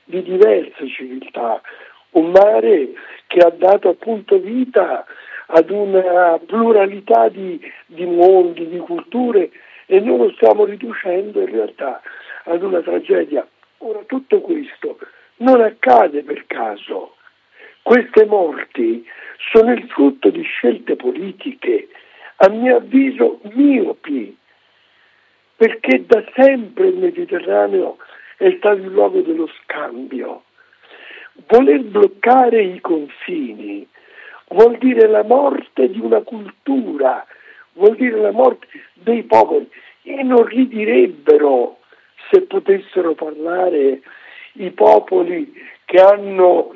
di diverse civiltà, un mare che ha dato appunto vita ad una pluralità di mondi, di culture, e noi lo stiamo riducendo in realtà ad una tragedia. Ora, tutto questo non accade per caso. Queste morti sono il frutto di scelte politiche, a mio avviso miopi, perché da sempre il Mediterraneo è stato il luogo dello scambio. Voler bloccare i confini vuol dire la morte di una cultura, vuol dire la morte dei popoli. E non ridirebbero, se potessero parlare, i popoli che hanno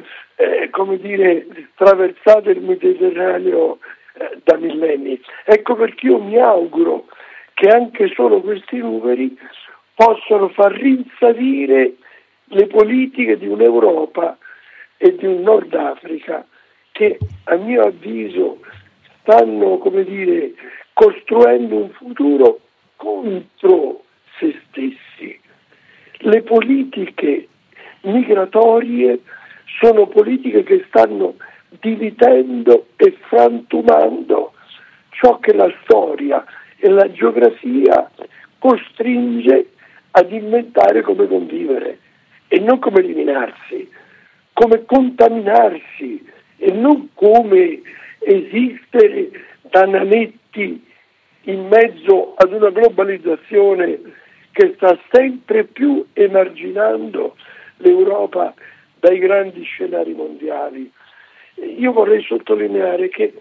traversato il Mediterraneo da millenni. Ecco perché io mi auguro che anche solo questi numeri possano far rinsavire le politiche di un'Europa e di un Nord Africa che, a mio avviso, stanno costruendo un futuro contro se stessi. Le politiche migratorie sono politiche che stanno dividendo e frantumando ciò che la storia e la geografia costringe ad inventare come convivere e non come eliminarsi, come contaminarsi e non come esistere da nanetti in mezzo ad una globalizzazione che sta sempre più emarginando l'Europa dai grandi scenari mondiali. Io vorrei sottolineare che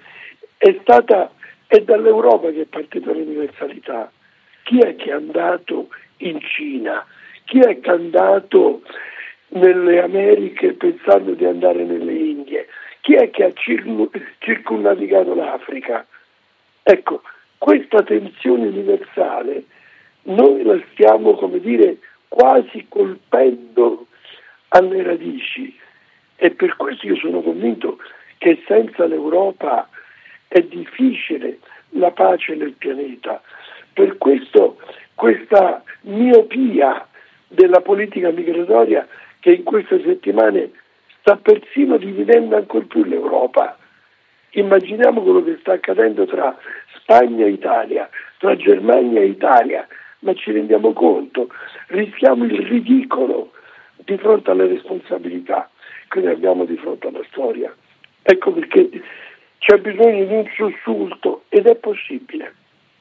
è dall'Europa che è partita l'universalità. Chi è che è andato in Cina? Chi è che è andato nelle Americhe pensando di andare nelle Indie? Chi è che ha circumnavigato l'Africa? Ecco, questa tensione universale noi la stiamo, quasi colpendo alle radici, e per questo io sono convinto che senza l'Europa è difficile la pace nel pianeta. Per questo questa miopia della politica migratoria che in queste settimane sta persino dividendo ancor più l'Europa. Immaginiamo quello che sta accadendo tra Spagna e Italia, tra Germania e Italia, ma ci rendiamo conto? Rischiamo il ridicolo di fronte alle responsabilità che noi abbiamo di fronte alla storia. Ecco perché c'è bisogno di un sussulto ed è possibile.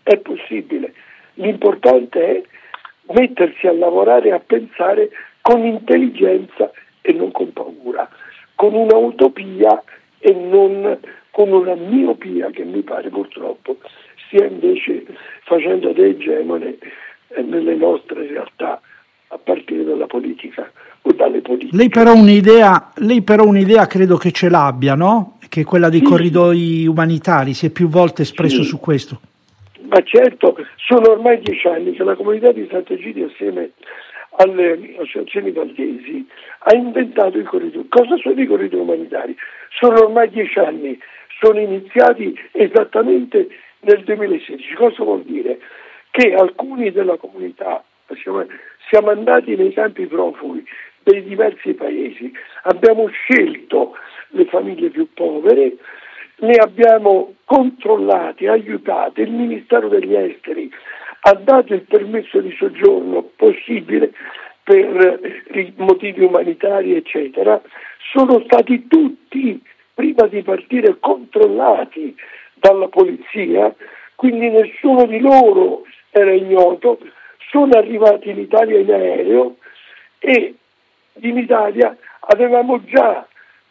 L'importante è mettersi a lavorare e a pensare con intelligenza e non con paura, con una utopia e non con una miopia che mi pare purtroppo stia invece facendo da egemone nelle nostre realtà, a partire dalla politica o dalle politiche. Lei però un'idea credo che ce l'abbia, no? Che è quella dei corridoi umanitari, si è più volte espresso su questo. Ma certo, sono ormai 10 anni che la comunità di Sant'Egidio, assieme alle associazioni valdesi, ha inventato i corridoi. Cosa sono i corridoi umanitari? Sono ormai 10 anni, sono iniziati esattamente nel 2016. Cosa vuol dire? Che alcuni della comunità, siamo andati nei campi profughi dei diversi paesi, abbiamo scelto le famiglie più povere, ne abbiamo controllati, aiutati, il Ministero degli Esteri ha dato il permesso di soggiorno possibile per motivi umanitari, eccetera. Sono stati tutti, prima di partire, controllati dalla polizia, quindi nessuno di loro era ignoto. Sono arrivati in Italia in aereo e in Italia avevamo già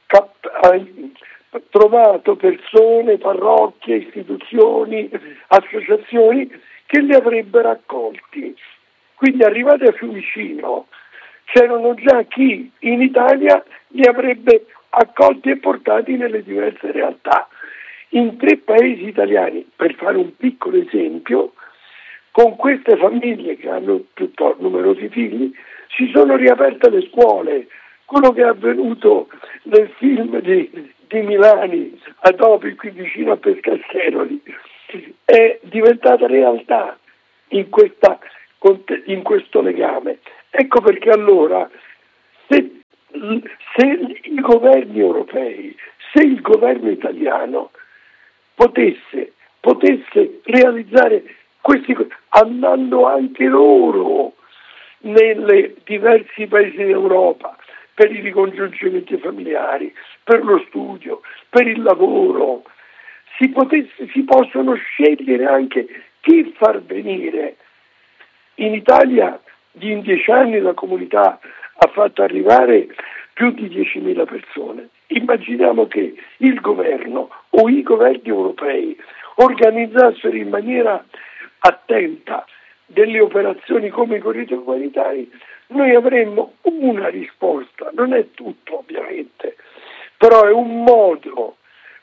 trovato persone, parrocchie, istituzioni, associazioni che li avrebbero accolti. Quindi arrivati a Fiumicino c'erano già chi in Italia li avrebbe accolti e portati nelle diverse realtà. In 3 paesi italiani, per fare un piccolo esempio, con queste famiglie che hanno piuttosto numerosi figli, si sono riaperte le scuole. Quello che è avvenuto nel film di Milani, a Topi, qui vicino a Pescasseroli, è diventata realtà in questo legame. Ecco perché allora, se se i governi europei, se il governo italiano potesse realizzare questi, andando anche loro nei diversi paesi d'Europa per i ricongiungimenti familiari, per lo studio, per il lavoro, si possono scegliere anche chi far venire. In Italia in 10 anni la comunità ha fatto arrivare più di 10.000 persone. Immaginiamo che il governo o i governi europei organizzassero in maniera attenta delle operazioni come i corridoi umanitari, noi avremmo una risposta, non è tutto ovviamente, però è un modo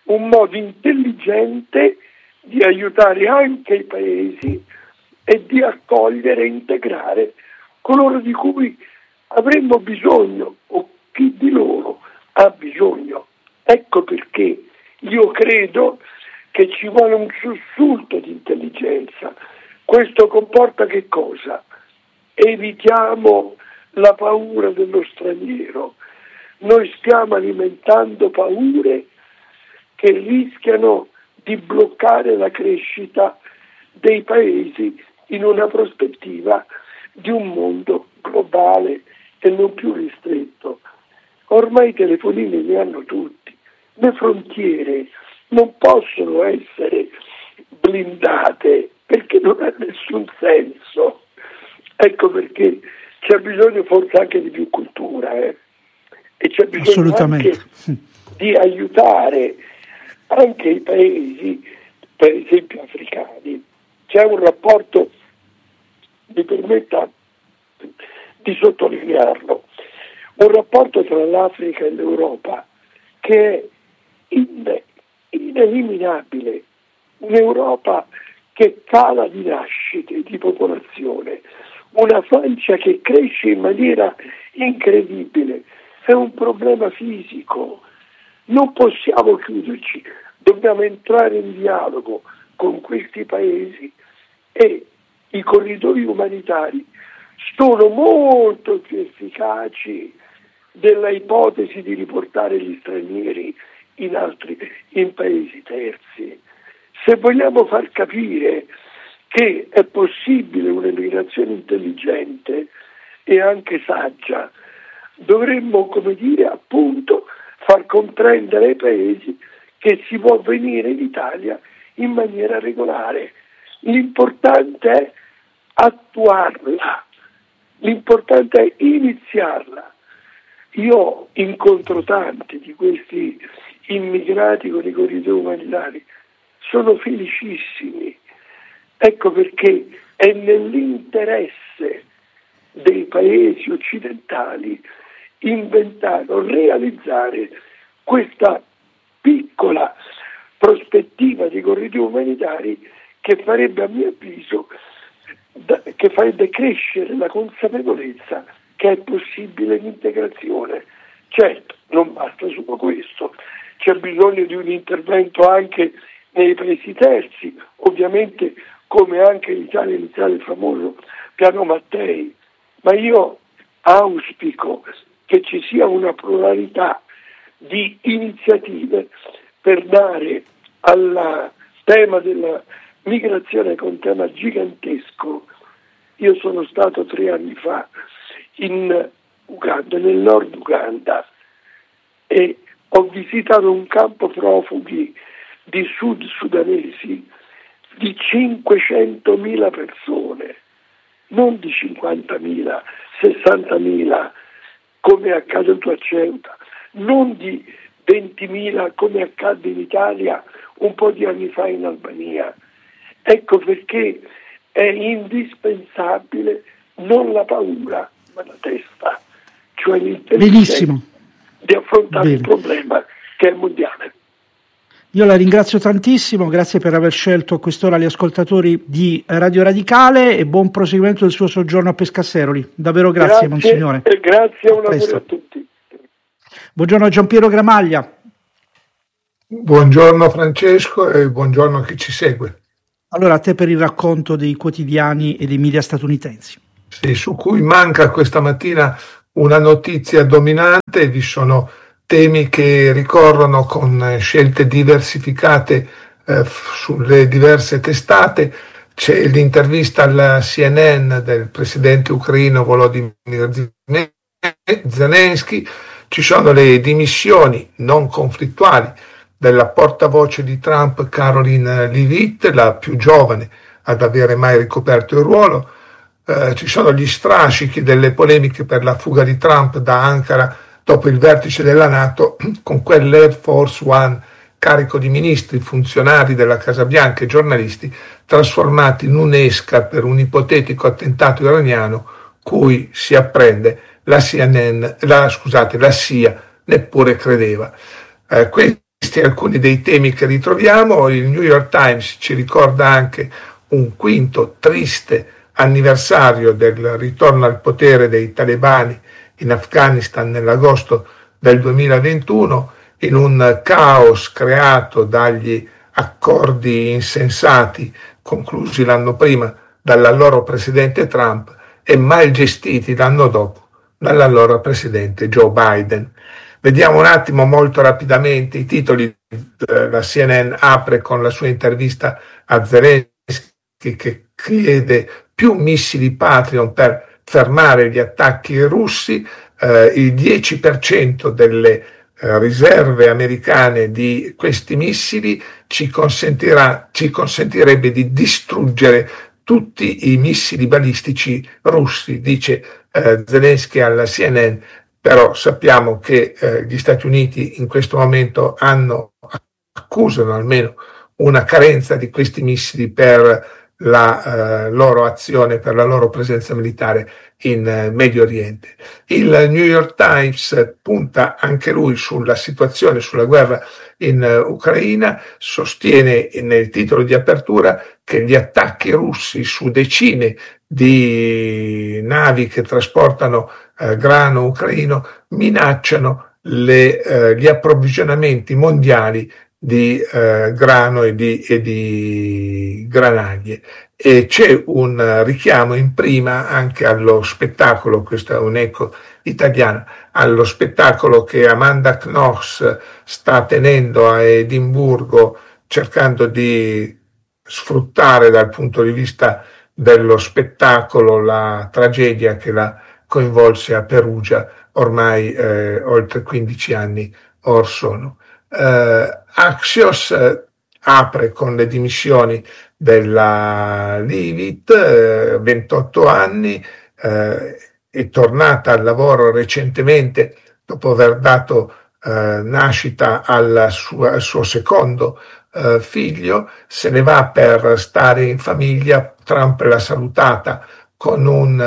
intelligente di aiutare anche i paesi e di accogliere e integrare coloro di cui avremmo bisogno o chi di loro ha bisogno. Ecco perché io credo che ci vuole un sussulto di intelligenza. Questo comporta che cosa? Evitiamo la paura dello straniero. Noi stiamo alimentando paure che rischiano di bloccare la crescita dei paesi in una prospettiva di un mondo globale e non più ristretto. Ormai i telefonini li hanno tutti, le frontiere non possono essere blindate perché non ha nessun senso. Ecco perché c'è bisogno forse anche di più cultura e c'è bisogno anche di aiutare anche i paesi, per esempio africani. C'è un rapporto, mi permetta di sottolinearlo, un rapporto tra l'Africa e l'Europa che è ineliminabile. Un'Europa che cala di nascite, di popolazione, una Francia che cresce in maniera incredibile, è un problema fisico. Non possiamo chiuderci, dobbiamo entrare in dialogo con questi paesi e i corridoi umanitari sono molto più efficaci della ipotesi di riportare gli stranieri in paesi terzi. Se vogliamo far capire che è possibile un'emigrazione intelligente e anche saggia, dovremmo, appunto, far comprendere ai paesi che si può venire in Italia in maniera regolare. L'importante è attuarla, l'importante è iniziarla. Io incontro tanti di questi immigrati con i corridoi umanitari, sono felicissimi. Ecco perché è nell'interesse dei paesi occidentali inventare o realizzare questa piccola prospettiva di corridoi umanitari che farebbe, a mio avviso, che farebbe crescere la consapevolezza che è possibile l'integrazione. Certo, non basta solo questo, c'è bisogno di un intervento anche nei paesi terzi, ovviamente come anche l'Italia iniziale il famoso piano Mattei, ma io auspico che ci sia una pluralità di iniziative per dare al tema della migrazione, che è un tema gigantesco. Io sono stato 3 anni fa in Uganda, nel nord Uganda, e ho visitato un campo profughi di sud sudanesi di 500.000 persone, non di 50.000, 60.000 come è accaduto a Ceuta, non di 20.000 come accadde in Italia un po' di anni fa in Albania. Ecco perché è indispensabile non la paura, ma la testa, cioè l'intelligenza di affrontare il problema che è mondiale. Io la ringrazio tantissimo, grazie per aver scelto a quest'ora gli ascoltatori di Radio Radicale e buon proseguimento del suo soggiorno a Pescasseroli. Davvero grazie Monsignore. E grazie, un augurio a tutti. Buongiorno a Giampiero Gramaglia. Buongiorno Francesco e buongiorno a chi ci segue. Allora, a te per il racconto dei quotidiani e dei media statunitensi. Sì, su cui manca questa mattina una notizia dominante, vi sono temi che ricorrono con scelte diversificate sulle diverse testate. C'è l'intervista alla CNN del presidente ucraino Volodymyr Zelensky, ci sono le dimissioni non conflittuali della portavoce di Trump Caroline Leavitt, la più giovane ad avere mai ricoperto il ruolo. Ci sono gli strascichi delle polemiche per la fuga di Trump da Ankara dopo il vertice della NATO con quell'Air Force One carico di ministri, funzionari della Casa Bianca e giornalisti trasformati in un'esca per un ipotetico attentato iraniano cui si apprende la CIA neppure credeva. Questi alcuni dei temi che ritroviamo. Il New York Times ci ricorda anche un quinto triste anniversario del ritorno al potere dei talebani in Afghanistan nell'agosto del 2021, in un caos creato dagli accordi insensati conclusi l'anno prima dall'allora presidente Trump e mal gestiti l'anno dopo dall'allora presidente Joe Biden. Vediamo un attimo molto rapidamente i titoli. La CNN apre con la sua intervista a Zelensky che chiede più missili Patriot per fermare gli attacchi russi. Il 10% delle riserve americane di questi missili ci consentirebbe di distruggere tutti i missili balistici russi, dice Zelensky alla CNN. Però sappiamo che gli Stati Uniti in questo momento accusano almeno una carenza di questi missili per la loro azione, per la loro presenza militare in Medio Oriente. Il New York Times punta anche lui sulla situazione, sulla guerra in Ucraina, sostiene nel titolo di apertura che gli attacchi russi su decine di navi che trasportano grano ucraino minacciano gli approvvigionamenti mondiali di grano e di granaglie. E c'è un richiamo in prima anche allo spettacolo, questa è un'eco italiana, allo spettacolo che Amanda Knox sta tenendo a Edimburgo, cercando di sfruttare dal punto di vista dello spettacolo la tragedia che la coinvolse a Perugia ormai oltre 15 anni or sono. Axios apre con le dimissioni della Leavitt, 28 anni, è tornata al lavoro recentemente dopo aver dato nascita al suo secondo figlio, se ne va per stare in famiglia. Trump l'ha salutata con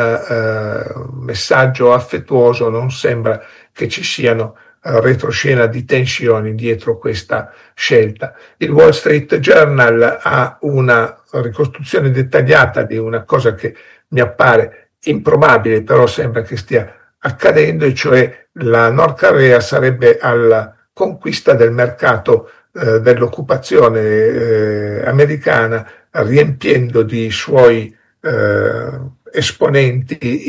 un messaggio affettuoso, non sembra che ci siano retroscena di tensioni dietro questa scelta. Il Wall Street Journal ha una ricostruzione dettagliata di una cosa che mi appare improbabile, però sembra che stia accadendo, e cioè la Nord Corea sarebbe alla conquista del mercato dell'occupazione americana, riempiendo di suoi esponenti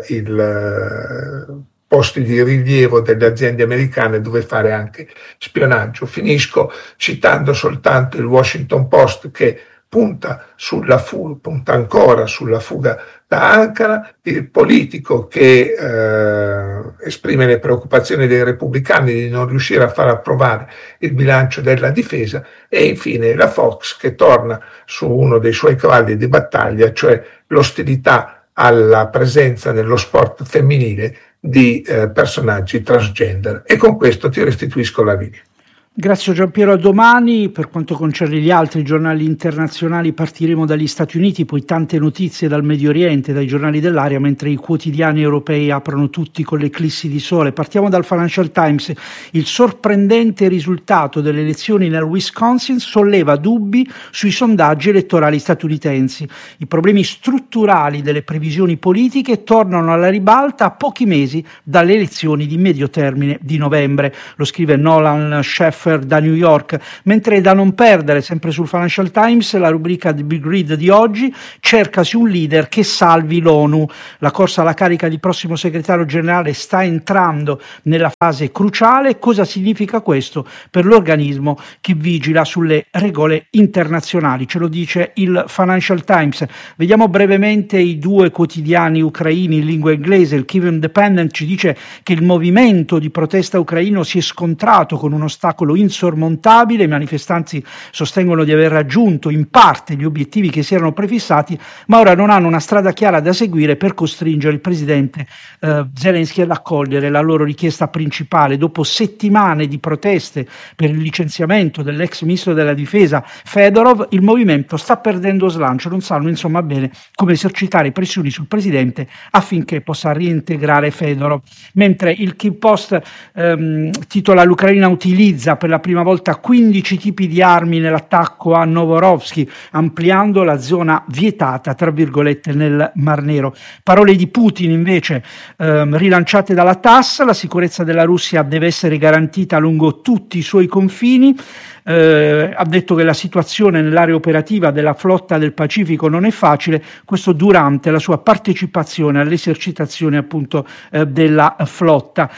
il posti di rilievo delle aziende americane dove fare anche spionaggio. Finisco citando soltanto il Washington Post, che punta ancora sulla fuga da Ankara, il politico che esprime le preoccupazioni dei repubblicani di non riuscire a far approvare il bilancio della difesa, e infine la Fox che torna su uno dei suoi cavalli di battaglia, cioè l'ostilità alla presenza nello sport femminile di personaggi transgender. E con questo ti restituisco la linea. Grazie Giampiero, a domani. Per quanto concerne gli altri giornali internazionali partiremo dagli Stati Uniti, poi tante notizie dal Medio Oriente, dai giornali dell'area, mentre i quotidiani europei aprono tutti con l'eclissi di sole. Partiamo dal Financial Times. Il sorprendente risultato delle elezioni nel Wisconsin solleva dubbi sui sondaggi elettorali statunitensi. I problemi strutturali delle previsioni politiche tornano alla ribalta a pochi mesi dalle elezioni di medio termine di novembre. Lo scrive Nolan Scheffer Christopher da New York, mentre da non perdere, sempre sul Financial Times, la rubrica di Big Read di oggi, cercasi un leader che salvi l'ONU. La corsa alla carica di prossimo segretario generale sta entrando nella fase cruciale. Cosa significa questo per l'organismo che vigila sulle regole internazionali? Ce lo dice il Financial Times. Vediamo brevemente i due quotidiani ucraini in lingua inglese. Il Kyiv Independent ci dice che il movimento di protesta ucraino si è scontrato con un ostacolo insormontabile. I manifestanti sostengono di aver raggiunto in parte gli obiettivi che si erano prefissati, ma ora non hanno una strada chiara da seguire per costringere il presidente Zelensky ad accogliere la loro richiesta principale. Dopo settimane di proteste per il licenziamento dell'ex ministro della difesa Fedorov, il movimento sta perdendo slancio, non sanno insomma bene come esercitare pressioni sul presidente affinché possa reintegrare Fedorov. Mentre il Kyiv Post titola: l'Ucraina utilizza per la prima volta 15 tipi di armi nell'attacco a Novorossiysk, ampliando la zona vietata tra virgolette nel Mar Nero. Parole di Putin invece rilanciate dalla TASS: la sicurezza della Russia deve essere garantita lungo tutti i suoi confini. Ha detto che la situazione nell'area operativa della flotta del Pacifico non è facile, questo durante la sua partecipazione alle esercitazioni appunto della flotta.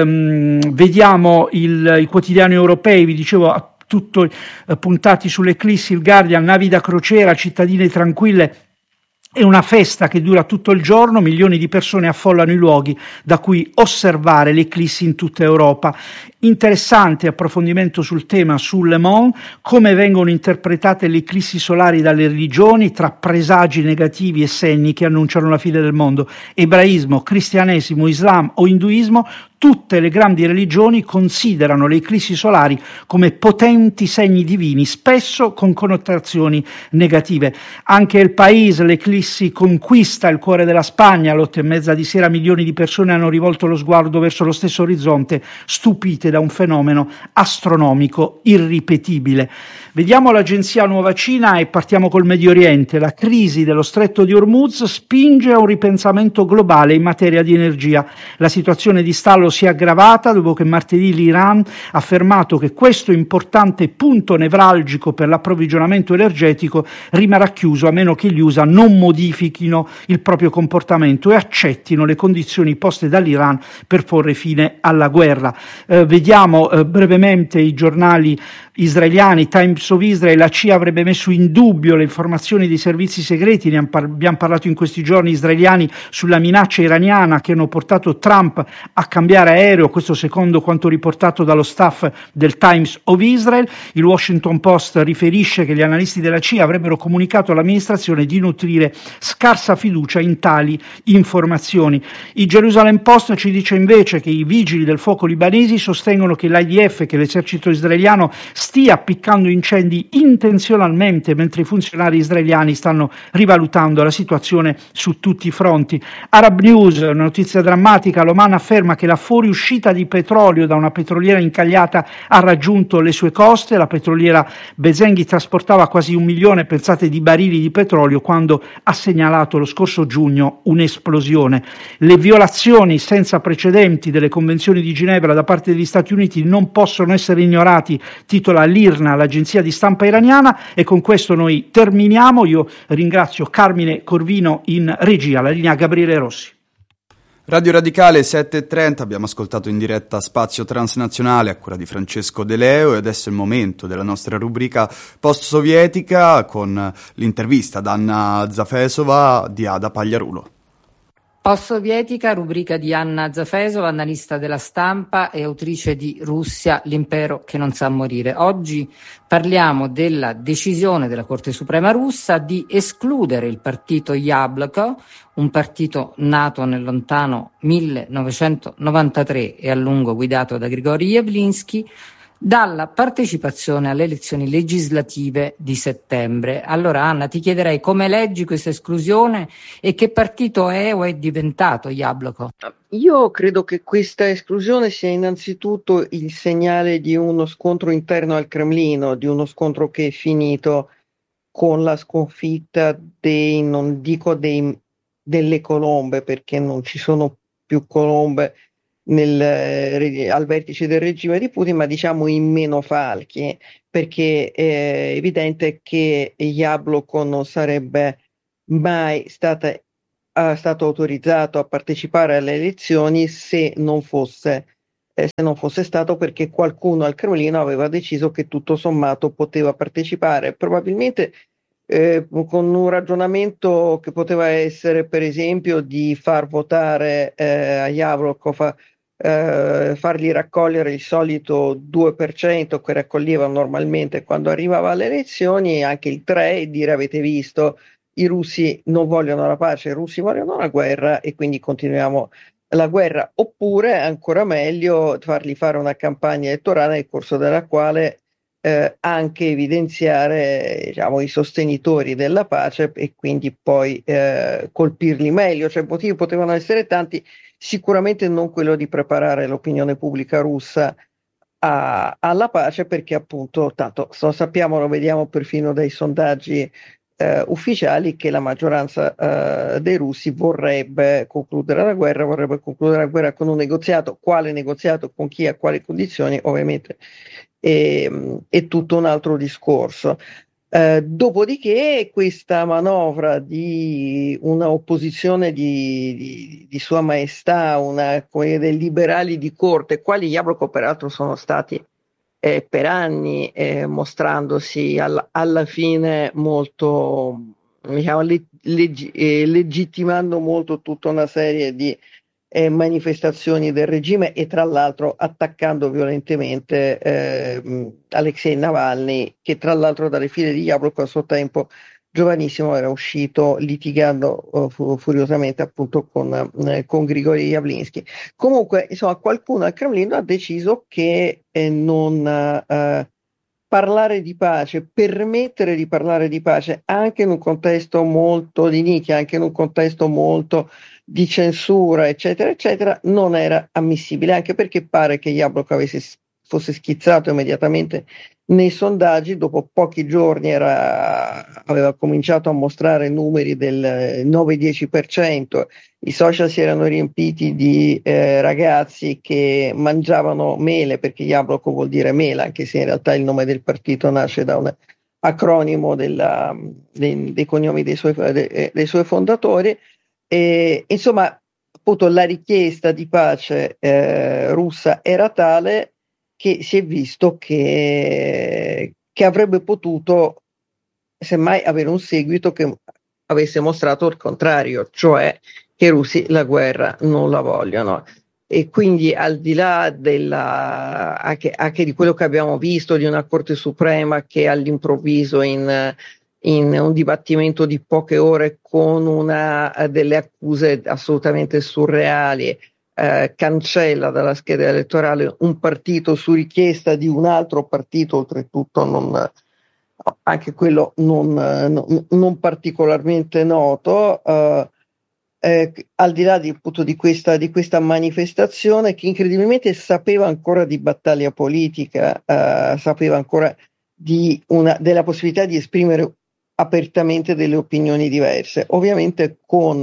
Vediamo i quotidiani europei, vi dicevo, tutto puntati sull'eclissi. Il Guardian: navi da crociera, cittadine tranquille. È una festa che dura tutto il giorno, milioni di persone affollano i luoghi da cui osservare l'eclissi in tutta Europa. Interessante approfondimento sul tema su Le Monde: come vengono interpretate le eclissi solari dalle religioni, tra presagi negativi e segni che annunciano la fine del mondo. Ebraismo, cristianesimo, islam o induismo, tutte le grandi religioni considerano le eclissi solari come potenti segni divini, spesso con connotazioni negative. Anche Il País: l'eclissi conquista il cuore della Spagna, all'8:30 di sera milioni di persone hanno rivolto lo sguardo verso lo stesso orizzonte, stupite da un fenomeno astronomico irripetibile. Vediamo l'agenzia Nuova Cina e partiamo col Medio Oriente. La crisi dello stretto di Hormuz spinge a un ripensamento globale in materia di energia. La situazione di stallo si è aggravata dopo che martedì l'Iran ha affermato che questo importante punto nevralgico per l'approvvigionamento energetico rimarrà chiuso a meno che gli USA non modifichino il proprio comportamento e accettino le condizioni poste dall'Iran per porre fine alla guerra. Vediamo brevemente i giornali israeliani. Times of Israel: la CIA avrebbe messo in dubbio le informazioni dei servizi segreti, ne abbiamo parlato in questi giorni israeliani, sulla minaccia iraniana che hanno portato Trump a cambiare aereo, questo secondo quanto riportato dallo staff del Times of Israel. Il Washington Post riferisce che gli analisti della CIA avrebbero comunicato all'amministrazione di nutrire scarsa fiducia in tali informazioni. Il Jerusalem Post ci dice invece che i vigili del fuoco libanesi sostengono che l'IDF, che l'esercito israeliano, stia appiccando incendi intenzionalmente, mentre i funzionari israeliani stanno rivalutando la situazione su tutti i fronti. Arab News: una notizia drammatica, l'Oman afferma che la fuoriuscita di petrolio da una petroliera incagliata ha raggiunto le sue coste. La petroliera Bezenghi trasportava quasi 1 milione, pensate, di barili di petrolio quando ha segnalato lo scorso giugno un'esplosione. Le violazioni senza precedenti delle convenzioni di Ginevra da parte degli Stati Uniti non possono essere ignorati, titola l'IRNA, l'agenzia di stampa iraniana. E con questo noi terminiamo. Io ringrazio Carmine Corvino in regia, la linea Gabriele Rossi. Radio Radicale 7:30, abbiamo ascoltato in diretta Spazio Transnazionale a cura di Francesco De Leo, e adesso è il momento della nostra rubrica post-sovietica con l'intervista ad Anna Zafesova di Ada Pagliarulo. Post-sovietica, rubrica di Anna Zafesova, analista della stampa e autrice di Russia, l'impero che non sa morire. Oggi parliamo della decisione della Corte Suprema russa di escludere il partito Yabloko, un partito nato nel lontano 1993 e a lungo guidato da Grigori Yavlinsky, dalla partecipazione alle elezioni legislative di settembre. Allora Anna, ti chiederei come leggi questa esclusione e che partito è o è diventato Yabloko? Io credo che questa esclusione sia innanzitutto il segnale di uno scontro interno al Cremlino, di uno scontro che è finito con la sconfitta delle colombe, perché non ci sono più colombe, al vertice del regime di Putin, ma diciamo in meno falchi, perché è evidente che Jabloko non sarebbe mai stato autorizzato a partecipare alle elezioni se non fosse stato perché qualcuno al Cremlino aveva deciso che tutto sommato poteva partecipare. Probabilmente con un ragionamento che poteva essere, per esempio, di far votare a Jabloko, fargli raccogliere il solito 2% che raccoglieva normalmente quando arrivava alle elezioni, anche il 3%, e dire: avete visto, i russi non vogliono la pace, i russi vogliono la guerra e quindi continuiamo la guerra. Oppure, ancora meglio, fargli fare una campagna elettorale nel corso della quale anche evidenziare, diciamo, i sostenitori della pace e quindi poi colpirli meglio. Cioè, i motivi potevano essere tanti, sicuramente non quello di preparare l'opinione pubblica russa alla pace, perché appunto, tanto sappiamo, lo vediamo perfino dai sondaggi ufficiali, che la maggioranza dei russi vorrebbe concludere la guerra con un negoziato. Quale negoziato, con chi, a quali condizioni, ovviamente è tutto un altro discorso. Dopodiché questa manovra di una opposizione di Sua Maestà, dei liberali di corte, quali Jabloko peraltro sono stati per anni, mostrandosi alla fine molto, diciamo, legittimando molto tutta una serie di manifestazioni del regime, e tra l'altro attaccando violentemente Alexei Navalny, che tra l'altro dalle file di Jabloko a suo tempo giovanissimo era uscito litigando furiosamente appunto con Grigorij Yavlinsky. Comunque, insomma, qualcuno al Cremlino ha deciso che non parlare di pace, permettere di parlare di pace anche in un contesto molto di nicchia, anche in un contesto molto di censura, eccetera, eccetera, non era ammissibile, anche perché pare che Jabloko fosse schizzato immediatamente nei sondaggi. Dopo pochi giorni aveva cominciato a mostrare numeri del 9-10%, i social si erano riempiti di ragazzi che mangiavano mele, perché Jabloko vuol dire mela, anche se in realtà il nome del partito nasce da un acronimo dei cognomi dei suoi fondatori. E, insomma, appunto, la richiesta di pace russa era tale che si è visto che avrebbe potuto semmai avere un seguito che avesse mostrato il contrario, cioè che i russi la guerra non la vogliono. E quindi, al di là anche di quello che abbiamo visto, di una Corte Suprema che all'improvviso in un dibattimento di poche ore, con delle accuse assolutamente surreali, cancella dalla scheda elettorale un partito su richiesta di un altro partito, oltretutto anche quello non particolarmente noto, al di là appunto di questa manifestazione, che incredibilmente sapeva ancora di battaglia politica, sapeva ancora della possibilità di esprimere apertamente delle opinioni diverse. Ovviamente con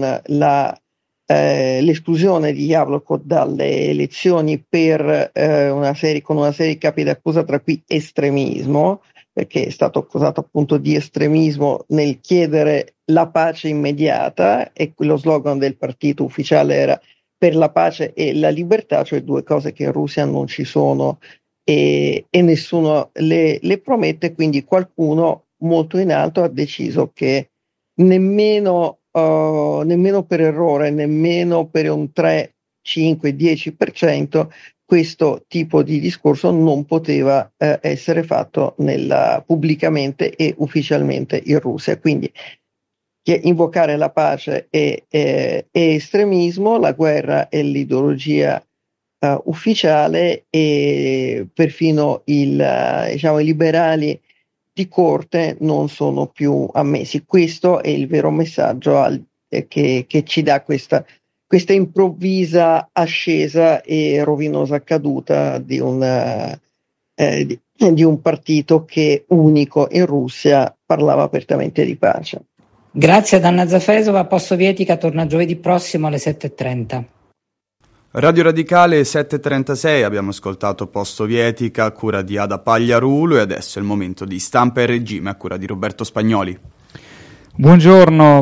l'esclusione di Jabloko dalle elezioni con una serie di capi d'accusa, tra cui estremismo, perché è stato accusato appunto di estremismo nel chiedere la pace immediata, e lo slogan del partito ufficiale era per la pace e la libertà, cioè due cose che in Russia non ci sono e nessuno le promette. Quindi qualcuno molto in alto ha deciso che nemmeno per errore, nemmeno per un 3, 5, 10%, questo tipo di discorso non poteva essere fatto pubblicamente e ufficialmente in Russia. Quindi invocare la pace è estremismo, la guerra è l'ideologia ufficiale, e perfino i liberali di corte non sono più ammessi. Questo è il vero messaggio che ci dà questa improvvisa ascesa e rovinosa caduta di un partito che, unico in Russia, parlava apertamente di pace. Grazie ad Anna Zafesova. Post Sovietica torna giovedì prossimo alle 7:30. Radio Radicale 736, abbiamo ascoltato Post-Sovietica a cura di Ada Pagliarulo e adesso è il momento di Stampa e Regime a cura di Roberto Spagnoli. Buongiorno,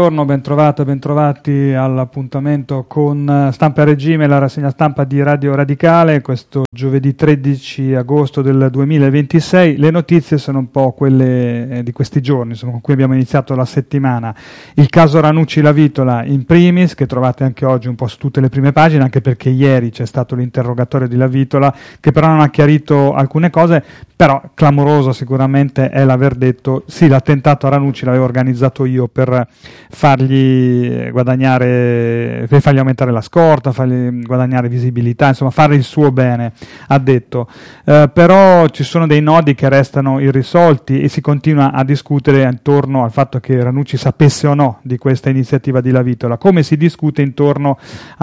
bentrovati all'appuntamento con Stampa e Regime, la rassegna stampa di Radio Radicale, questo giovedì 13 agosto del 2026. Le notizie sono un po' quelle di questi giorni, con cui abbiamo iniziato la settimana. Il caso Ranucci-La Vitola in primis, che trovate anche oggi un po' su tutte le prime pagine, anche perché ieri c'è stato l'interrogatorio di La Vitola, che però non ha chiarito alcune cose, però clamoroso sicuramente è l'aver detto sì, l'attentato a Ranucci l'avevo organizzato io per fargli guadagnare, per fargli aumentare la scorta, fargli guadagnare visibilità, insomma fare il suo bene, ha detto. Però ci sono dei nodi che restano irrisolti e si continua a discutere intorno al fatto che Ranucci sapesse o no di questa iniziativa di La Vitola, come si discute intorno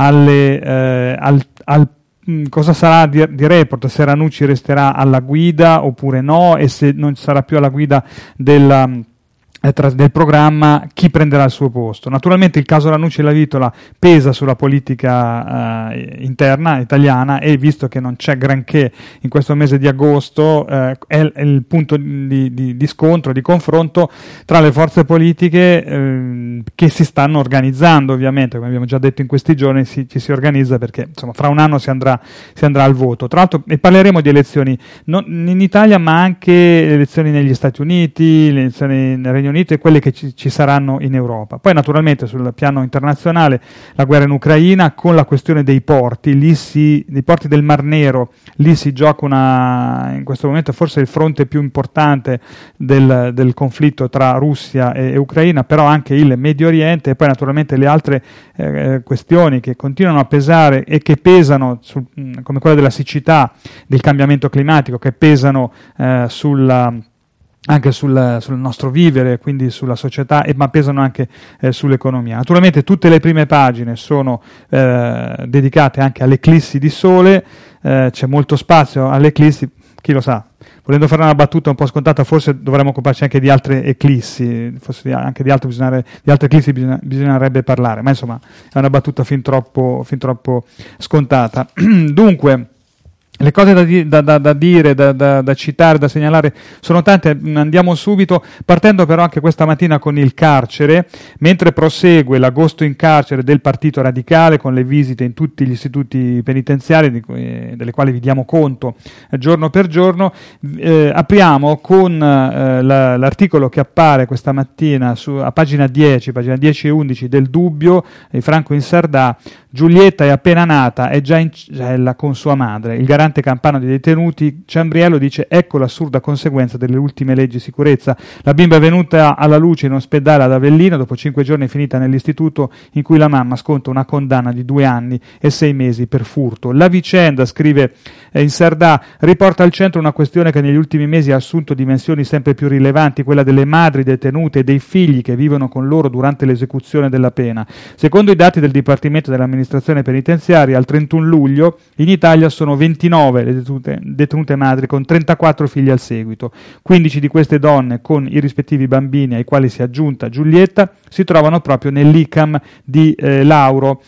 al cosa sarà di Report, se Ranucci resterà alla guida oppure no, e se non sarà più alla guida del programma, chi prenderà il suo posto. Naturalmente il caso Ranucci e La Vitola pesa sulla politica interna italiana, e visto che non c'è granché in questo mese di agosto, è il punto di scontro, di confronto tra le forze politiche che si stanno organizzando. Ovviamente, come abbiamo già detto in questi giorni, ci si organizza perché insomma fra un anno si andrà al voto. Tra l'altro, e parleremo di elezioni non in Italia, ma anche elezioni negli Stati Uniti, le elezioni nel Regno Unito e quelle che ci saranno in Europa. Poi naturalmente sul piano internazionale la guerra in Ucraina, con la questione dei porti, dei porti del Mar Nero, lì si gioca in questo momento forse il fronte più importante del conflitto tra Russia e Ucraina, però anche il Medio Oriente, e poi naturalmente le altre questioni che continuano a pesare e che pesano come quella della siccità, del cambiamento climatico, che pesano anche sul nostro vivere, quindi sulla società, ma pesano anche sull'economia. Naturalmente tutte le prime pagine sono dedicate anche alle eclissi di sole, c'è molto spazio alle eclissi, chi lo sa. Volendo fare una battuta un po' scontata, forse dovremmo occuparci anche di altre eclissi, forse anche di altre eclissi bisognerebbe parlare, ma insomma è una battuta fin troppo scontata. Dunque, le cose da dire, da citare, da segnalare sono tante, andiamo subito, partendo però anche questa mattina con il carcere, mentre prosegue l'agosto in carcere del Partito Radicale, con le visite in tutti gli istituti penitenziari, delle quali vi diamo conto giorno per giorno. Apriamo con l'articolo che appare questa mattina a pagina 10 e 11 del Dubbio, di Franco Insardà. Giulietta è appena nata, è già in cella con sua madre. Il garante campano dei detenuti Ciambriello dice: ecco l'assurda conseguenza delle ultime leggi di sicurezza. La bimba è venuta alla luce in ospedale ad Avellino, dopo 5 giorni è finita nell'istituto in cui la mamma sconta una condanna di 2 anni e 6 mesi per furto. La vicenda, scrive Insardà, riporta al centro una questione che negli ultimi mesi ha assunto dimensioni sempre più rilevanti, quella delle madri detenute e dei figli che vivono con loro durante l'esecuzione della pena. Secondo i dati del Dipartimento dell'Amministrazione Penitenziaria, al 31 luglio in Italia sono 29 le detenute madri con 34 figli al seguito. 15 di queste donne, con i rispettivi bambini ai quali si è aggiunta Giulietta, si trovano proprio nell'ICAM di Lauro,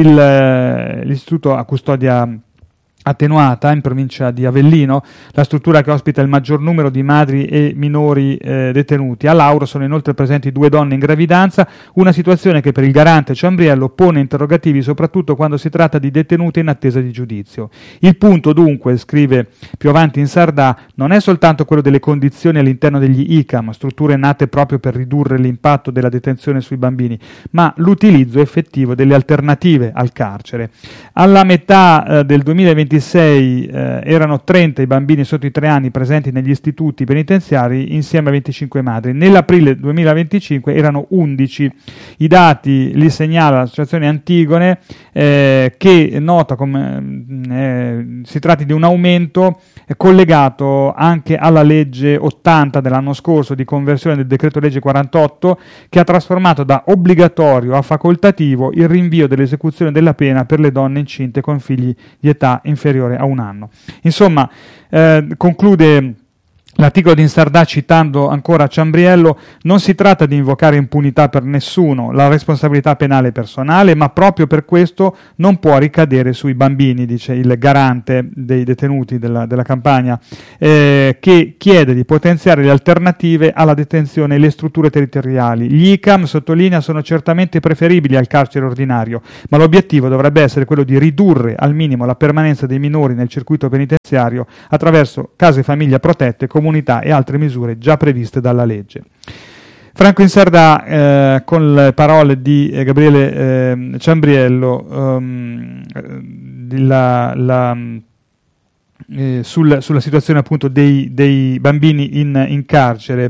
l'istituto a custodia attenuata in provincia di Avellino, la struttura che ospita il maggior numero di madri e minori detenuti. A Lauro sono inoltre presenti 2 donne in gravidanza, una situazione che per il garante Ciambriello pone interrogativi soprattutto quando si tratta di detenute in attesa di giudizio. Il punto dunque, scrive più avanti Insardà, non è soltanto quello delle condizioni all'interno degli ICAM, strutture nate proprio per ridurre l'impatto della detenzione sui bambini, ma l'utilizzo effettivo delle alternative al carcere. Alla metà del 2026 erano 30 i bambini sotto i 3 anni presenti negli istituti penitenziari insieme a 25 madri. Nell'aprile 2025 erano 11. I dati li segnala l'associazione Antigone, che nota come si tratti di un aumento collegato anche alla legge 80 dell'anno scorso di conversione del decreto legge 48, che ha trasformato da obbligatorio a facoltativo il rinvio dell'esecuzione della pena per le donne incinte con figli di età inferiore a 1 anno. Insomma, conclude L'articolo di Insardà, citando ancora Ciambriello: non si tratta di invocare impunità per nessuno, la responsabilità penale è personale, ma proprio per questo non può ricadere sui bambini, dice il garante dei detenuti della Campania, che chiede di potenziare le alternative alla detenzione e le strutture territoriali. Gli ICAM, sottolinea, sono certamente preferibili al carcere ordinario, ma l'obiettivo dovrebbe essere quello di ridurre al minimo la permanenza dei minori nel circuito penitenziario attraverso case famiglia protette, comunità e altre misure già previste dalla legge. Franco Insardà, con le parole di Gabriele Ciambriello, sulla situazione appunto dei bambini in carcere,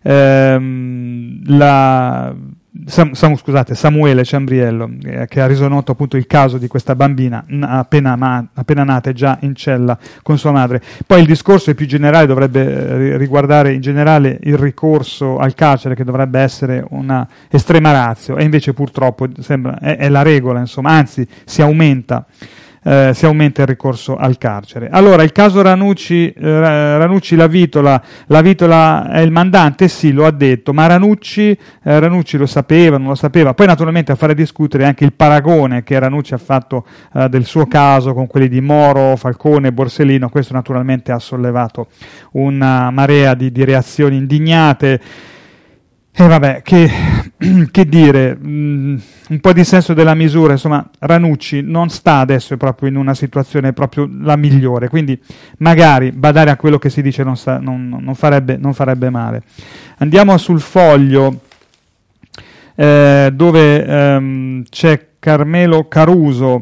Samuele Ciambriello, che ha reso noto appunto il caso di questa bambina appena nata e già in cella con sua madre. Poi il discorso più generale dovrebbe riguardare in generale il ricorso al carcere, che dovrebbe essere una estrema ratio, e invece purtroppo sembra è la regola, insomma, anzi si aumenta il ricorso al carcere. Allora, il caso Ranucci, La Vitola è il mandante? Sì, lo ha detto, ma Ranucci lo sapeva, non lo sapeva? Poi naturalmente a fare discutere anche il paragone che Ranucci ha fatto del suo caso con quelli di Moro, Falcone, Borsellino. Questo naturalmente ha sollevato una marea di reazioni indignate. E vabbè, che dire, un po' di senso della misura. Insomma, Ranucci non sta adesso proprio in una situazione proprio la migliore, quindi magari badare a quello che si dice non farebbe male. Andiamo sul Foglio, dove c'è Carmelo Caruso.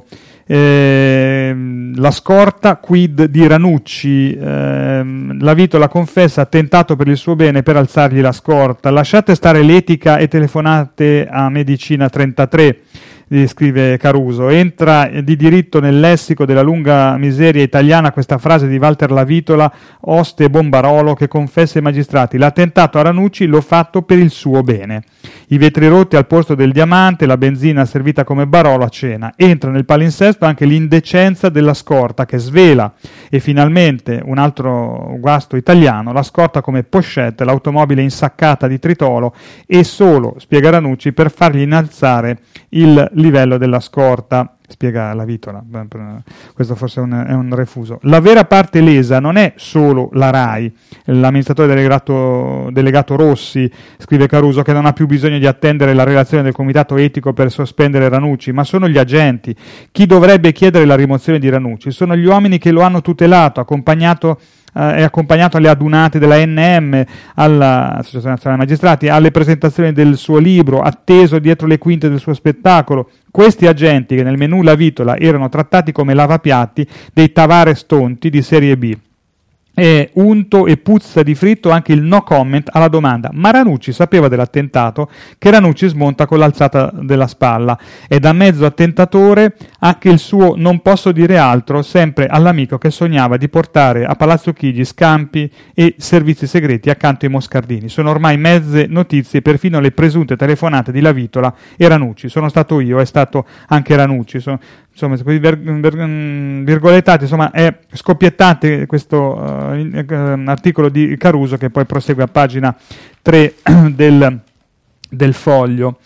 La scorta, quid di Ranucci, La Vitola confessa, ha tentato per il suo bene per alzargli la scorta, lasciate stare l'etica e telefonate a Medicina 33, scrive Caruso. Entra di diritto nel lessico della lunga miseria italiana questa frase di Walter La Vitola, oste Bombarolo, che confessa ai magistrati: l'attentato a Ranucci l'ho fatto per il suo bene. I vetri rotti al posto del diamante, la benzina servita come Barolo a cena. Entra nel palinsesto anche l'indecenza della scorta, che svela, e finalmente un altro guasto italiano, la scorta come pochette, l'automobile insaccata di tritolo, e solo, spiega Ranucci, per fargli innalzare il livello della scorta. Spiega La Vitola, questo forse è un refuso. La vera parte lesa non è solo la RAI, l'amministratore delegato Rossi, scrive Caruso, che non ha più bisogno di attendere la relazione del comitato etico per sospendere Ranucci, ma sono gli agenti. Chi dovrebbe chiedere la rimozione di Ranucci sono gli uomini che lo hanno tutelato, accompagnato alle adunate della NM, all'Associazione Nazionale Magistrati, alle presentazioni del suo libro, atteso dietro le quinte del suo spettacolo. Questi agenti, che nel menù La Vitola erano trattati come lavapiatti dei Tavares tonti di serie B. E unto e puzza di fritto anche il no comment alla domanda: ma Ranucci sapeva dell'attentato? Che Ranucci smonta con l'alzata della spalla. E da mezzo attentatore anche il suo non posso dire altro, sempre all'amico che sognava di portare a Palazzo Chigi scampi e servizi segreti accanto ai moscardini. Sono ormai mezze notizie perfino le presunte telefonate di La Vitola e Ranucci. Sono stato io, è stato anche Ranucci. Insomma, virgolettati, insomma, è scoppiettante questo articolo di Caruso, che poi prosegue a pagina 3 del Foglio.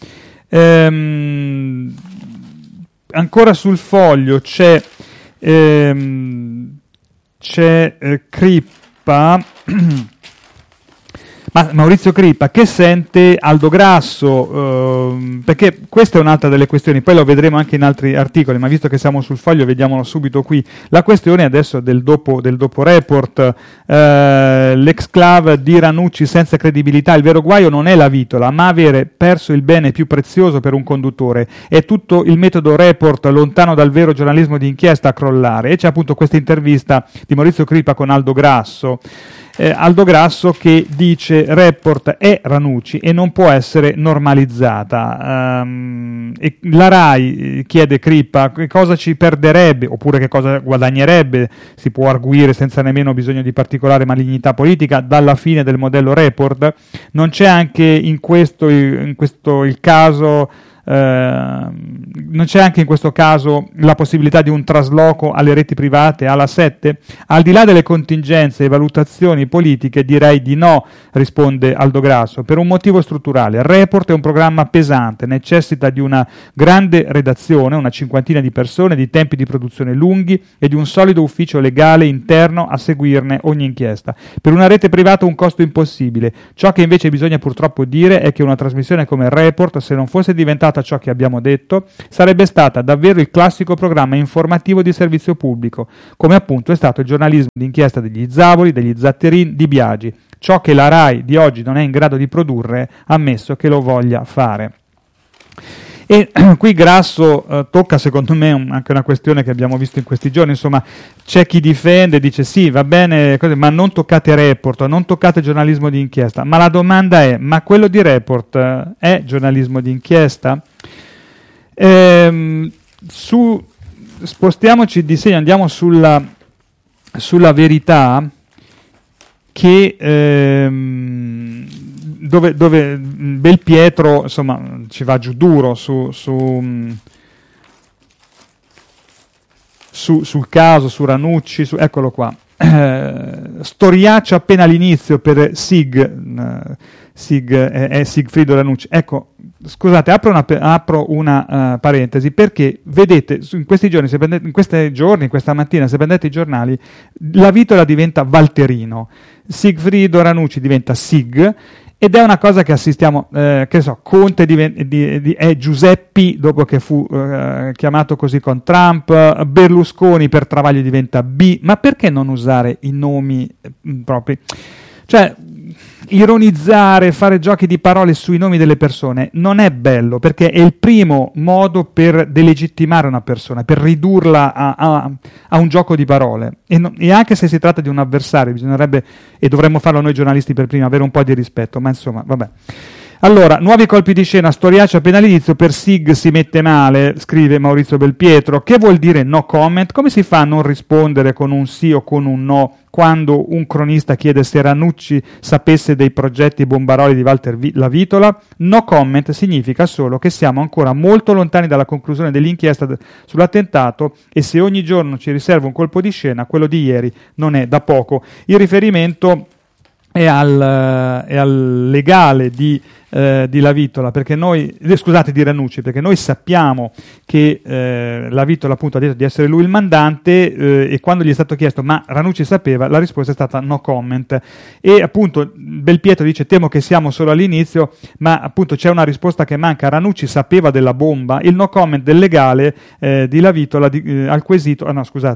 Ancora sul Foglio c'è Crippa. Maurizio Crippa, che sente Aldo Grasso, perché questa è un'altra delle questioni, poi lo vedremo anche in altri articoli, ma visto che siamo sul Foglio vediamolo subito qui. La questione adesso del dopo report, l'exclave di Ranucci senza credibilità. Il vero guaio non è La Vitola, ma avere perso il bene più prezioso per un conduttore. È tutto il metodo report, lontano dal vero giornalismo di inchiesta, a crollare. E c'è appunto questa intervista di Maurizio Crippa con Aldo Grasso. Aldo Grasso che dice: report è Ranucci e non può essere normalizzata. E la RAI, chiede Crippa, che cosa ci perderebbe oppure che cosa guadagnerebbe, si può arguire senza nemmeno bisogno di particolare malignità politica, dalla fine del modello report? Non c'è anche in questo il caso non c'è anche in questo caso la possibilità di un trasloco alle reti private, alla 7? Al di là delle contingenze e valutazioni politiche direi di no, risponde Aldo Grasso, per un motivo strutturale. Il Report è un programma pesante, necessita di una grande redazione, una cinquantina di persone, di tempi di produzione lunghi e di un solido ufficio legale interno a seguirne ogni inchiesta. Per una rete privata un costo impossibile. Ciò che invece bisogna purtroppo dire è che una trasmissione come il Report, se non fosse diventata ciò che abbiamo detto, sarebbe stata davvero il classico programma informativo di servizio pubblico, come appunto è stato il giornalismo d'inchiesta degli Zavoli, degli Zatterin, di Biagi, ciò che la RAI di oggi non è in grado di produrre, ammesso che lo voglia fare. E qui Grasso tocca secondo me anche una questione che abbiamo visto in questi giorni, insomma c'è chi difende, dice sì va bene, ma non toccate Report, non toccate giornalismo di inchiesta, ma la domanda è, ma quello di Report è giornalismo di inchiesta? Spostiamoci di segno, andiamo sulla Verità, che dove Belpietro insomma ci va giù duro sul caso, su Ranucci, eccolo qua. Storiaccia appena all'inizio per è Sigfrido Ranucci. Ecco, scusate, apro una parentesi, perché vedete in questi giorni, questa mattina, se prendete i giornali, la Vitola diventa Valterino, Sigfrido Ranucci diventa Sig, ed è una cosa che assistiamo, Conte è Giuseppi dopo che fu chiamato così con Trump, Berlusconi per Travaglio diventa B, ma perché non usare i nomi propri? Cioè, ironizzare, fare giochi di parole sui nomi delle persone non è bello, perché è il primo modo per delegittimare una persona, per ridurla a un gioco di parole. E anche se si tratta di un avversario, bisognerebbe, e dovremmo farlo noi giornalisti per prima, avere un po' di rispetto, ma insomma, vabbè. Allora, nuovi colpi di scena, storiaccia appena all'inizio, per Sig si mette male, scrive Maurizio Belpietro. Che vuol dire no comment? Come si fa a non rispondere con un sì o con un no quando un cronista chiede se Ranucci sapesse dei progetti bombaroli di Walter La Vitola? No comment significa solo che siamo ancora molto lontani dalla conclusione dell'inchiesta sull'attentato, e se ogni giorno ci riserva un colpo di scena, quello di ieri non è da poco. Il riferimento è al legale di La Vitola, perché noi, di Ranucci, perché noi sappiamo che La Vitola appunto ha detto di essere lui il mandante, e quando gli è stato chiesto ma Ranucci sapeva, la risposta è stata no comment, e appunto Belpietro dice temo che siamo solo all'inizio, ma appunto c'è una risposta che manca. Ranucci sapeva della bomba, il no comment del legale di La Vitola al quesito,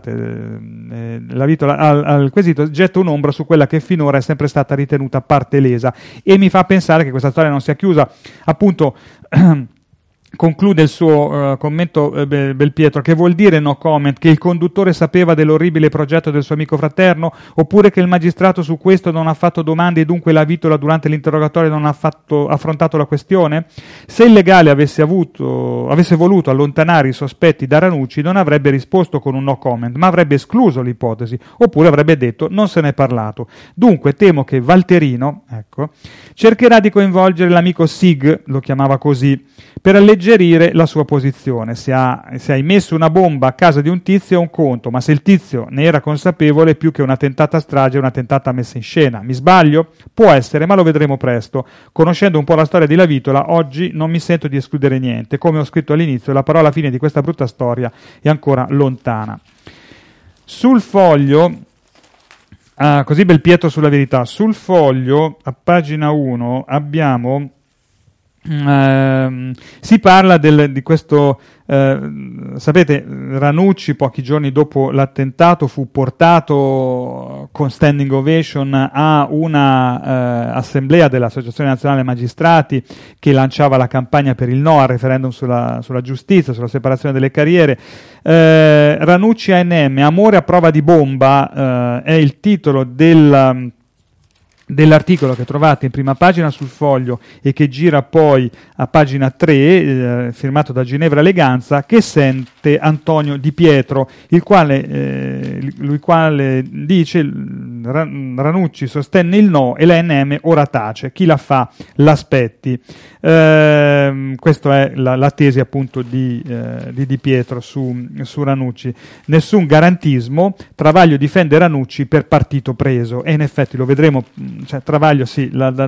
La Vitola al quesito getta un'ombra su quella che finora è sempre stata ritenuta parte lesa, e mi fa pensare che questa storia non sia chiusa. Appunto conclude il suo commento Belpietro, che vuol dire no comment? Che il conduttore sapeva dell'orribile progetto del suo amico fraterno, oppure che il magistrato su questo non ha fatto domande e dunque La Vitola durante l'interrogatorio non ha affrontato la questione? Se il legale avesse voluto allontanare i sospetti da Ranucci, non avrebbe risposto con un no comment, ma avrebbe escluso l'ipotesi, oppure avrebbe detto non se n'è parlato. Dunque temo che Valterino, cercherà di coinvolgere l'amico Sig, lo chiamava così, per alleggerire la sua posizione. Se hai messo una bomba a casa di un tizio è un conto, ma se il tizio ne era consapevole, più che una tentata strage è una tentata messa in scena. Mi sbaglio? Può essere, ma lo vedremo presto. Conoscendo un po' la storia di La Vitola, oggi non mi sento di escludere niente. Come ho scritto all'inizio, la parola fine di questa brutta storia è ancora lontana. Sul Foglio, così Belpietro sulla Verità, sul Foglio, a pagina 1, abbiamo... si parla di questo, sapete, Ranucci pochi giorni dopo l'attentato fu portato con standing ovation a una assemblea dell'Associazione Nazionale Magistrati che lanciava la campagna per il no al referendum sulla giustizia, sulla separazione delle carriere. Ranucci ANM, amore a prova di bomba, è il titolo dell'articolo che trovate in prima pagina sul Foglio e che gira poi a pagina 3, firmato da Ginevra Eleganza, che sente Antonio Di Pietro, il quale dice, Ranucci sostenne il no e l'ANM ora tace. Chi la fa l'aspetti. Questa è la tesi appunto di Di Pietro su Ranucci. Nessun garantismo, Travaglio difende Ranucci per partito preso, e in effetti lo vedremo, cioè Travaglio sì,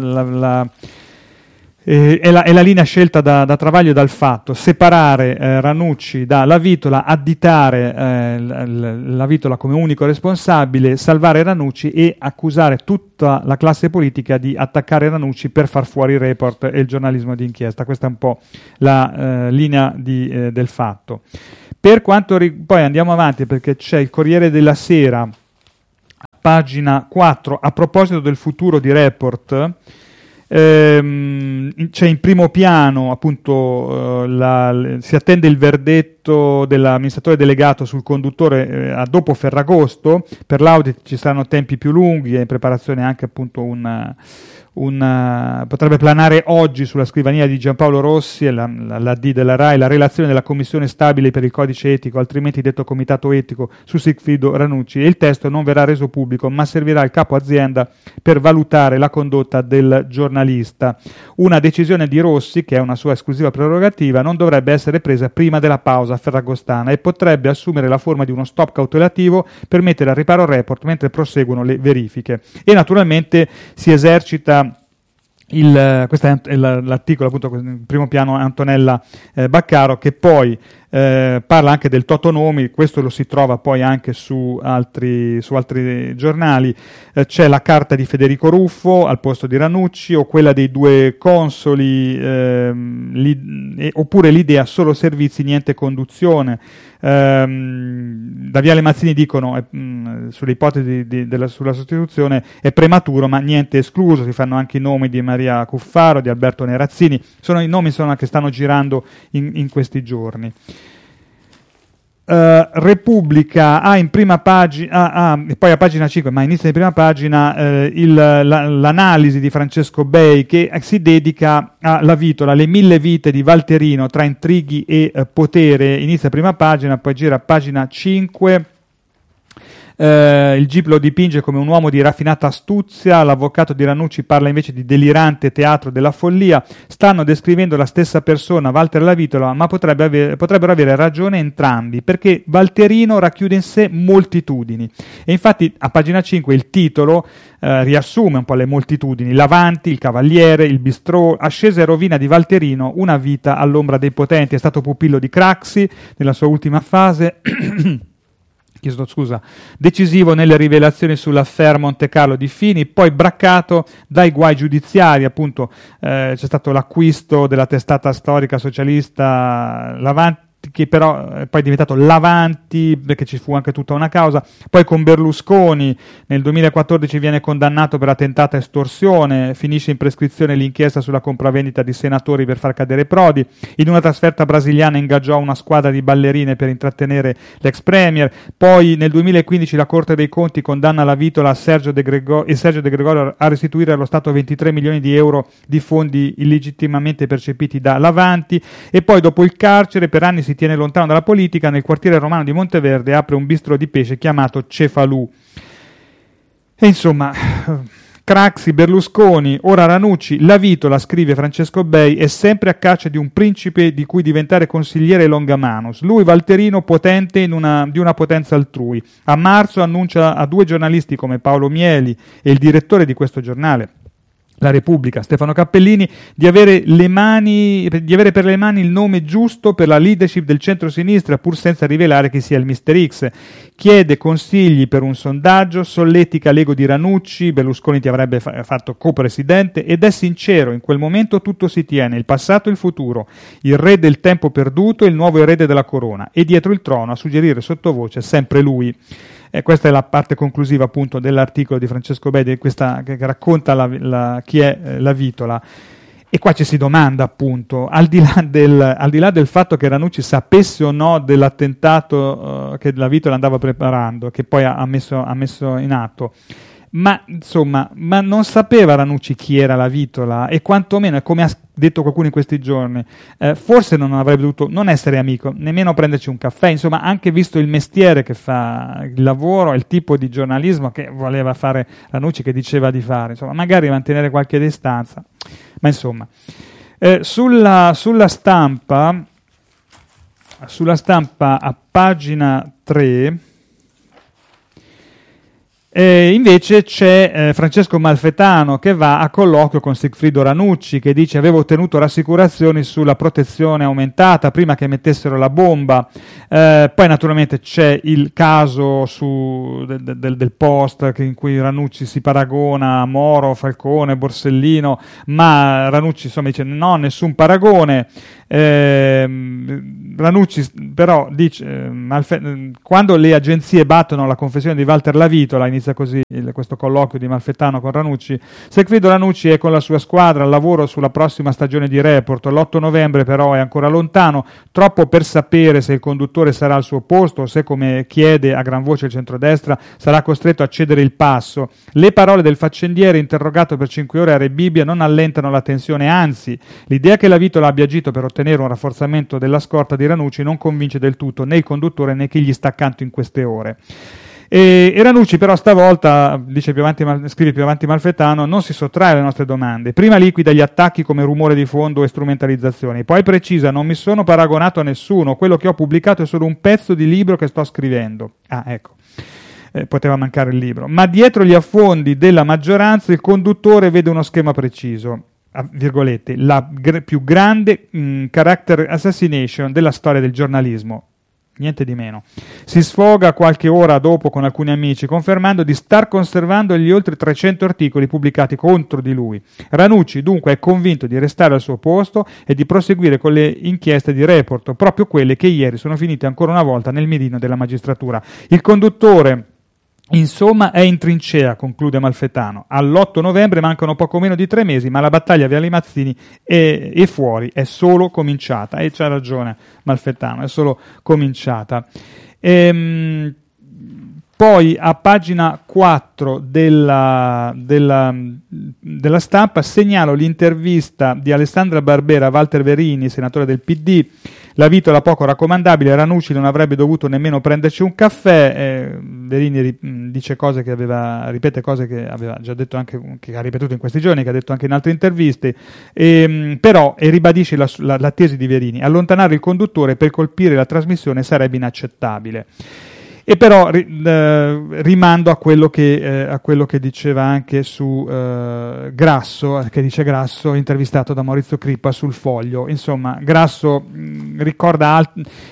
è la linea scelta da Travaglio dal fatto, separare Ranucci da Lavitola, additare Lavitola come unico responsabile, salvare Ranucci e accusare tutta la classe politica di attaccare Ranucci per far fuori il report e il giornalismo di inchiesta. Questa è un po' la linea del fatto. Per quanto poi andiamo avanti, perché c'è il Corriere della Sera, pagina 4, a proposito del futuro di Report. C'è in primo piano appunto si attende il verdetto dell'amministratore delegato sul conduttore a dopo Ferragosto. Per l'audit ci saranno tempi più lunghi, è in preparazione anche appunto potrebbe planare oggi sulla scrivania di Giampaolo Rossi e la D della RAI la relazione della commissione stabile per il codice etico, altrimenti detto comitato etico, su Sigfrido Ranucci, e il testo non verrà reso pubblico ma servirà al capo azienda per valutare la condotta del giornalista. Una decisione di Rossi, che è una sua esclusiva prerogativa, non dovrebbe essere presa prima della pausa ferragostana e potrebbe assumere la forma di uno stop cautelativo per mettere al riparo il report mentre proseguono le verifiche. E naturalmente si esercita questo è l'articolo appunto in primo piano, Antonella Baccaro, che poi parla anche del Totonomi. Questo lo si trova poi anche su altri giornali. C'è la carta di Federico Ruffo al posto di Ranucci, o quella dei due consoli, oppure l'idea solo servizi, niente conduzione. Da Viale Mazzini dicono sulle ipotesi sulla sostituzione è prematuro ma niente escluso. Si fanno anche i nomi di Maria Cuffaro, di Alberto Nerazzini, sono i nomi che stanno girando in questi giorni. Repubblica ha in prima pagina, e poi a pagina 5, ma inizia in prima pagina l'analisi di Francesco Bei, che si dedica a Lavitola, le 1000 vite di Valterino tra intrighi e potere. Inizia prima pagina, poi gira a pagina 5. Il GIP lo dipinge come un uomo di raffinata astuzia, l'avvocato di Ranucci parla invece di delirante teatro della follia. Stanno descrivendo la stessa persona, Walter Lavitola, ma potrebbero avere ragione entrambi, perché Valterino racchiude in sé moltitudini. E infatti a pagina 5 il titolo riassume un po' le moltitudini: l'Avanti, il Cavaliere, il Bistrò, ascesa e rovina di Valterino, una vita all'ombra dei potenti. È stato pupillo di Craxi nella sua ultima fase. Decisivo nelle rivelazioni sull'affaire Monte Carlo di Fini, poi braccato dai guai giudiziari. Appunto c'è stato l'acquisto della testata storica socialista L'Avanti, che però è poi diventato l'Avanti, perché ci fu anche tutta una causa. Poi con Berlusconi nel 2014 viene condannato per attentata estorsione, finisce in prescrizione l'inchiesta sulla compravendita di senatori per far cadere Prodi. In una trasferta brasiliana ingaggiò una squadra di ballerine per intrattenere l'ex premier. Poi nel 2015 la Corte dei Conti condanna Lavitola e Sergio De Gregorio a restituire allo Stato 23 milioni di euro di fondi illegittimamente percepiti da l'Avanti. E poi dopo il carcere per anni si tiene lontano dalla politica. Nel quartiere romano di Monteverde apre un bistro di pesce chiamato Cefalù. E insomma, Craxi, Berlusconi, ora Ranucci, Lavitola, scrive Francesco Bei, è sempre a caccia di un principe di cui diventare consigliere longamanus. Lui, Valterino, potente di una potenza altrui. A marzo annuncia a 2 giornalisti come Paolo Mieli e il direttore di questo giornale, La Repubblica, Stefano Cappellini, di avere per le mani il nome giusto per la leadership del centro-sinistra, pur senza rivelare chi sia il Mister X. Chiede consigli per un sondaggio, solletica l'ego di Ranucci, Berlusconi ti avrebbe fatto co-presidente, ed è sincero: in quel momento tutto si tiene, il passato e il futuro, il re del tempo perduto e il nuovo erede della corona, e dietro il trono a suggerire sottovoce sempre lui. Questa è la parte conclusiva appunto dell'articolo di Francesco Bei, che racconta chi è Lavitola. E qua ci si domanda appunto, al di là del fatto che Ranucci sapesse o no dell'attentato che Lavitola andava preparando, che poi ha messo in atto, ma insomma, non sapeva Ranucci chi era Lavitola, e quantomeno, come ha detto qualcuno in questi giorni, forse non avrebbe dovuto non essere amico, nemmeno prenderci un caffè, insomma, anche visto il mestiere che fa, il lavoro e il tipo di giornalismo che voleva fare Ranucci, che diceva di fare, insomma, magari mantenere qualche distanza, ma insomma. Sulla stampa a pagina 3 invece c'è Francesco Malfetano che va a colloquio con Sigfrido Ranucci, che dice: avevo ottenuto rassicurazioni sulla protezione aumentata prima che mettessero la bomba. Poi naturalmente c'è il caso del post in cui Ranucci si paragona a Moro, Falcone, Borsellino, ma Ranucci insomma dice no, nessun paragone. Ranucci però dice quando le agenzie battono la confessione di Walter Lavitola, inizia così questo colloquio di Malfettano con Ranucci: Sigfrido Ranucci è con la sua squadra al lavoro sulla prossima stagione di Report, l'8 novembre però è ancora lontano, troppo per sapere se il conduttore sarà al suo posto o se, come chiede a gran voce il centrodestra, sarà costretto a cedere il passo. Le parole del faccendiere interrogato per 5 ore a Re Bibbia non allentano la tensione, anzi l'idea che Lavitola abbia agito per ottenere un rafforzamento della scorta di Ranucci non convince del tutto né il conduttore né chi gli sta accanto in queste ore. E Ranucci però stavolta, scrive più avanti Malfettano, non si sottrae alle nostre domande. Prima liquida gli attacchi come rumore di fondo e strumentalizzazioni, poi precisa: non mi sono paragonato a nessuno, quello che ho pubblicato è solo un pezzo di libro che sto scrivendo. Ecco, poteva mancare il libro. Ma dietro gli affondi della maggioranza il conduttore vede uno schema preciso, virgolette, la più grande character assassination della storia del giornalismo. Niente di meno. Si sfoga qualche ora dopo con alcuni amici, confermando di star conservando gli oltre 300 articoli pubblicati contro di lui. Ranucci dunque è convinto di restare al suo posto e di proseguire con le inchieste di Report, proprio quelle che ieri sono finite ancora una volta nel mirino della magistratura. Il conduttore, insomma, è in trincea, conclude Malfettano. All'8 novembre mancano poco meno di 3 mesi, ma la battaglia Viale Mazzini e fuori è solo cominciata. E c'ha ragione Malfettano, è solo cominciata. Poi a pagina 4 della Stampa segnalo l'intervista di Alessandra Barbera a Walter Verini, senatore del PD. Lavitola poco raccomandabile, Ranucci non avrebbe dovuto nemmeno prenderci un caffè. Verini ripete cose che aveva già detto, anche che ha ripetuto in questi giorni, che ha detto anche in altre interviste, però ribadisce la tesi di Verini: allontanare il conduttore per colpire la trasmissione sarebbe inaccettabile. E però rimando a quello che diceva anche su Grasso, che dice Grasso, intervistato da Maurizio Crippa sul Foglio. Insomma, Grasso ricorda,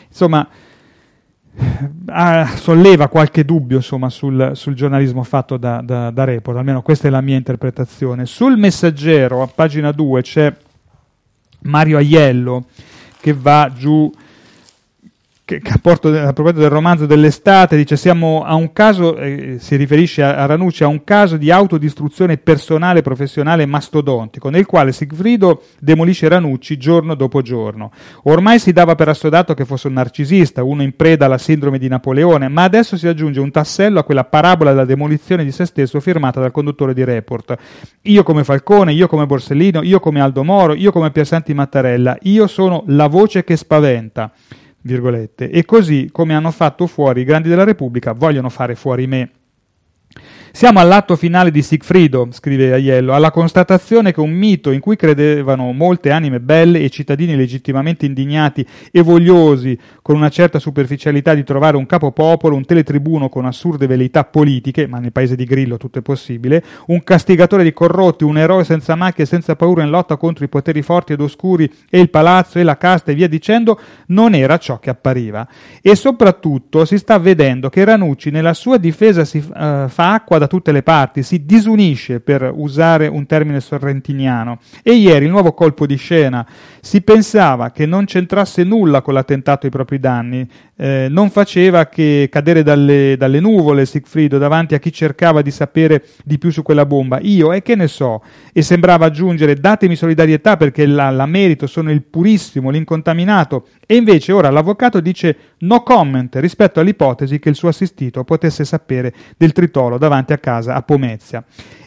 solleva qualche dubbio, insomma, sul giornalismo fatto da Report, almeno questa è la mia interpretazione. Sul Messaggero, a pagina 2, c'è Mario Aiello che va giù, che a proposito del romanzo dell'estate, dice: siamo a un caso, si riferisce a Ranucci, a un caso di autodistruzione personale e professionale mastodontico, nel quale Sigfrido demolisce Ranucci giorno dopo giorno. Ormai si dava per assodato che fosse un narcisista, uno in preda alla sindrome di Napoleone, ma adesso si aggiunge un tassello a quella parabola della demolizione di se stesso firmata dal conduttore di Report. Io come Falcone, io come Borsellino, io come Aldo Moro, io come Piersanti Mattarella, io sono la voce che spaventa, virgolette, e così come hanno fatto fuori i grandi della Repubblica, vogliono fare fuori me. Siamo all'atto finale di Sigfrido, scrive Aiello, alla constatazione che un mito in cui credevano molte anime belle e cittadini legittimamente indignati e vogliosi, con una certa superficialità di trovare un capopopolo, un teletribuno con assurde velleità politiche, ma nel paese di Grillo tutto è possibile, un castigatore di corrotti, un eroe senza macchie e senza paura in lotta contro i poteri forti ed oscuri e il palazzo e la casta e via dicendo, non era ciò che appariva. E soprattutto si sta vedendo che Ranucci nella sua difesa si fa acqua da tutte le parti, si disunisce, per usare un termine sorrentiniano. E ieri il nuovo colpo di scena: si pensava che non c'entrasse nulla con l'attentato ai propri danni, non faceva che cadere dalle nuvole Sigfrido davanti a chi cercava di sapere di più su quella bomba. Io, e che ne so, e sembrava aggiungere: datemi solidarietà perché la merito, sono il purissimo, l'incontaminato. E invece ora l'avvocato dice no comment rispetto all'ipotesi che il suo assistito potesse sapere del tritolo davanti a casa a Pomezia.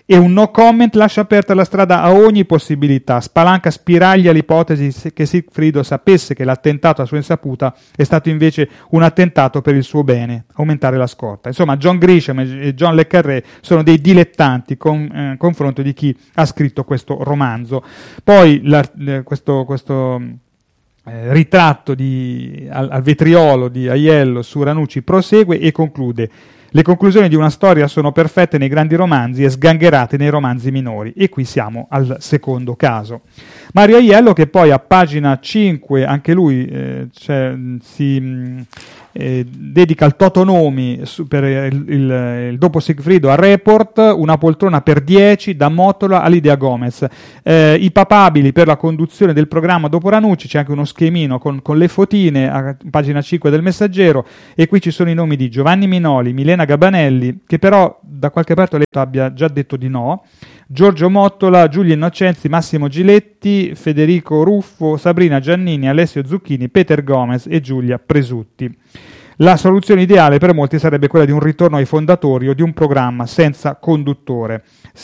e un no comment lascia aperta la strada a ogni possibilità, spalanca spiragli all'ipotesi che Sigfrido sapesse che l'attentato a sua insaputa è stato invece un attentato per il suo bene, aumentare la scorta. Insomma, John Grisham e John le Carré sono dei dilettanti con confronto di chi ha scritto questo romanzo. Poi questo ritratto al vetriolo di Aiello su Ranucci prosegue e conclude: le conclusioni di una storia sono perfette nei grandi romanzi e sgangherate nei romanzi minori. E qui siamo al secondo caso. Mario Aiello, che poi a pagina 5, anche lui si dedica al Totonomi per il dopo Sigfrido a Report, una poltrona per 10 da Mottola a Lidia Gomez. I papabili per la conduzione del programma dopo Ranucci, c'è anche uno schemino con le fotine a pagina 5 del Messaggero, e qui ci sono i nomi di Giovanni Minoli, Milena Gabanelli, che però da qualche parte ho letto abbia già detto di no, Giorgio Mottola, Giulio Innocenzi, Massimo Giletti, Federico Ruffo, Sabrina Giannini, Alessio Zucchini, Peter Gomez e Giulia Presutti. La soluzione ideale per molti sarebbe quella di un ritorno ai fondatori o di un programma senza conduttore.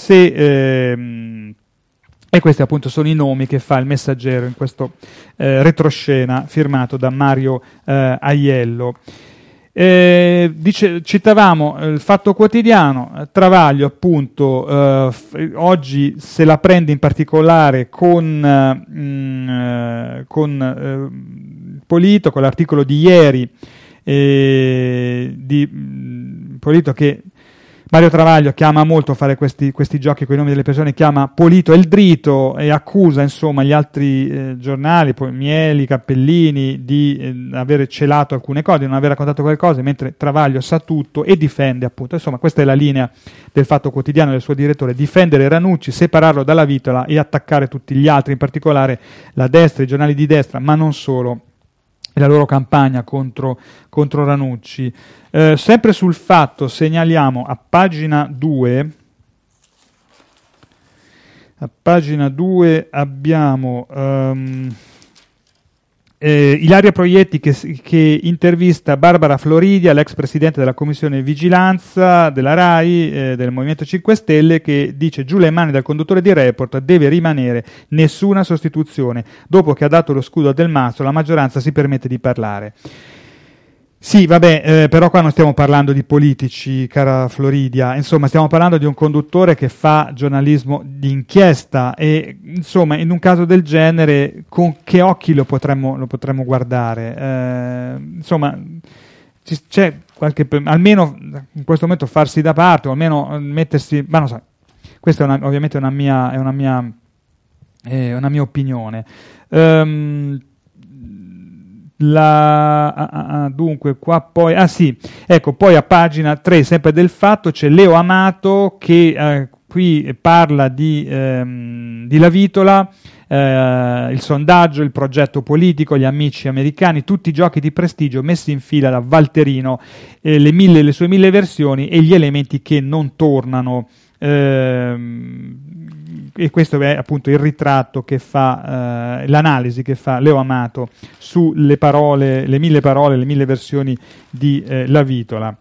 E questi appunto sono i nomi che fa il Messaggero in questo retroscena firmato da Mario Aiello. Citavamo il Fatto Quotidiano, Travaglio appunto oggi se la prende in particolare con Polito, con l'articolo di ieri di Polito, che Mario Travaglio chiama molto a fare questi giochi con i nomi delle persone, chiama Polito il Drito e accusa insomma gli altri giornali, poi Mieli, Cappellini, di avere celato alcune cose, di non aver raccontato qualcosa, mentre Travaglio sa tutto e difende appunto. Insomma, questa è la linea del Fatto Quotidiano del suo direttore: difendere Ranucci, separarlo dalla Vitola e attaccare tutti gli altri, in particolare la destra, i giornali di destra, ma non solo, e la loro campagna contro Ranucci. Sempre sul Fatto segnaliamo a pagina 2 abbiamo Ilaria Proietti che intervista Barbara Floridia, l'ex presidente della commissione vigilanza della RAI del Movimento 5 Stelle, che dice: giù le mani dal conduttore di Report, deve rimanere, nessuna sostituzione. Dopo che ha dato lo scudo a Del Mastro, la maggioranza si permette di parlare. Sì, vabbè, però qua non stiamo parlando di politici, cara Floridia, insomma stiamo parlando di un conduttore che fa giornalismo di inchiesta e insomma in un caso del genere con che occhi lo potremmo guardare? Insomma c'è qualche, almeno in questo momento farsi da parte o almeno mettersi, ma non so, questa è ovviamente una mia opinione. Dunque qua poi poi a pagina 3 sempre del Fatto c'è Leo Amato che qui parla di La Vitola, il sondaggio, il progetto politico, gli amici americani, tutti i giochi di prestigio messi in fila da Valterino, le sue 1000 versioni e gli elementi che non tornano. E questo è appunto il ritratto che fa, l'analisi che fa Leo Amato sulle parole, le 1000 parole, le 1000 versioni di La Vitola.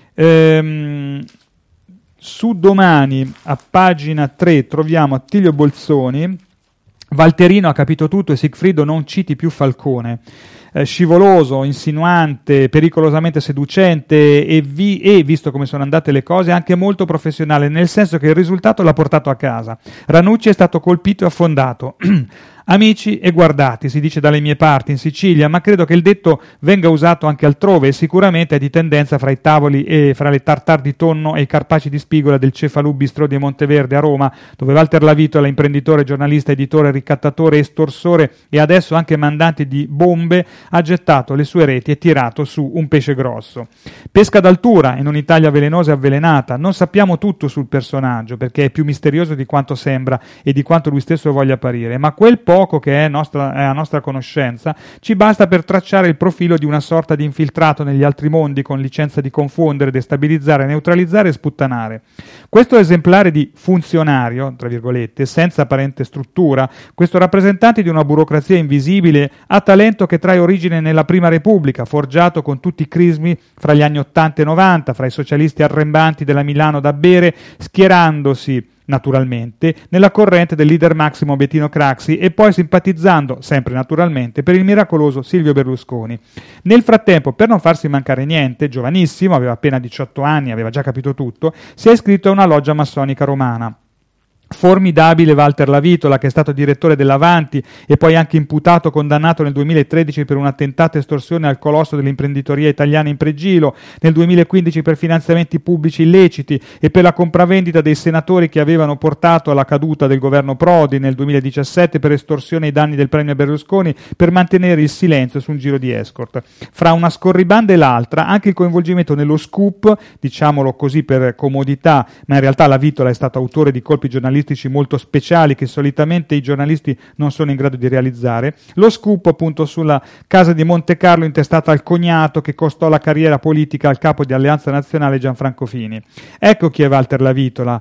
Su Domani, a pagina 3, troviamo Attilio Bolzoni: Valterino ha capito tutto e Sigfrido non citi più Falcone. Scivoloso, insinuante, pericolosamente seducente e visto come sono andate le cose, anche molto professionale, nel senso che il risultato l'ha portato a casa. Ranucci è stato colpito e affondato. Amici e guardati, si dice dalle mie parti in Sicilia, ma credo che il detto venga usato anche altrove e sicuramente è di tendenza fra i tavoli e fra le tartar di tonno e i carpacci di spigola del Cefalù Bistrò di Monteverde a Roma, dove Walter La Vitola, imprenditore, giornalista, editore, ricattatore, estorsore e adesso anche mandante di bombe, ha gettato le sue reti e tirato su un pesce grosso. Pesca d'altura in un'Italia velenosa e avvelenata. Non sappiamo tutto sul personaggio perché è più misterioso di quanto sembra e di quanto lui stesso voglia apparire, ma quel poco che è a nostra conoscenza ci basta per tracciare il profilo di una sorta di infiltrato negli altri mondi con licenza di confondere, destabilizzare, neutralizzare e sputtanare. Questo esemplare di funzionario, tra virgolette, senza apparente struttura, questo rappresentante di una burocrazia invisibile, ha talento che trae origine nella Prima Repubblica, forgiato con tutti i crismi fra gli anni 80 e 90, fra i socialisti arrembanti della Milano da bere, schierandosi naturalmente, nella corrente del leader massimo Bettino Craxi e poi simpatizzando, sempre naturalmente, per il miracoloso Silvio Berlusconi. Nel frattempo, per non farsi mancare niente, giovanissimo, aveva appena 18 anni, aveva già capito tutto, si è iscritto a una loggia massonica romana. Formidabile Walter Lavitola, che è stato direttore dell'Avanti e poi anche imputato, condannato nel 2013 per un attentato estorsione al colosso dell'imprenditoria italiana in pregilo, nel 2015 per finanziamenti pubblici illeciti e per la compravendita dei senatori che avevano portato alla caduta del governo Prodi, nel 2017 per estorsione ai danni del premio Berlusconi per mantenere il silenzio su un giro di escort. Fra una scorribanda e l'altra anche il coinvolgimento nello scoop, diciamolo così per comodità, ma in realtà Lavitola è stato autore di colpi giornalistici molto speciali che solitamente i giornalisti non sono in grado di realizzare. Lo scoop appunto sulla casa di Monte Carlo intestata al cognato che costò la carriera politica al capo di Alleanza Nazionale Gianfranco Fini. Ecco chi è Walter Lavitola,